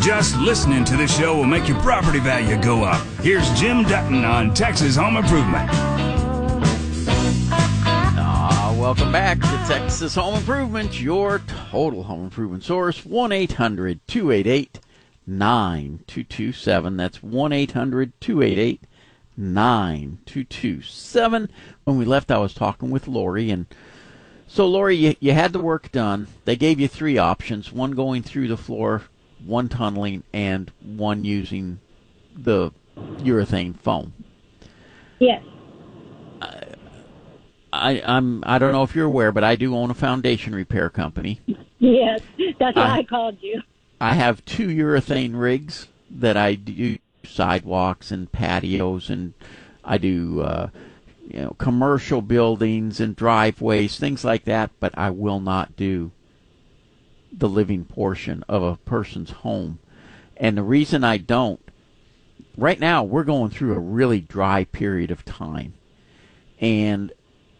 Just listening to the show will make your property value go up. Here's Jim Dutton on Texas Home Improvement. Welcome back to Texas Home Improvement, your total home improvement source. 1-800-288-9227. That's 1-800-288-9227. When we left, I was talking with Lori, and so Lori, you had the work done. They gave you three options: one going through the floor, one tunneling, and one using the urethane foam. Yes. I don't know if you're aware, but I do own a foundation repair company. Yes, that's why I called you. I have 2 urethane rigs that I do sidewalks and patios, and I do commercial buildings and driveways, things like that. But I will not do the living portion of a person's home. And the reason I don't, right now we're going through a really dry period of time, and